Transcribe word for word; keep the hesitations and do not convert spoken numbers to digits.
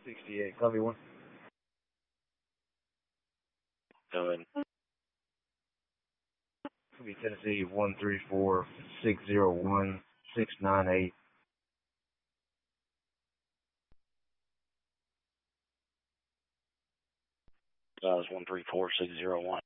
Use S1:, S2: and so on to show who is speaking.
S1: sixty-eight, copy one.
S2: Go ahead.
S1: Could be Tennessee one three four six zero one six nine eight.
S2: That was one three four six zero one.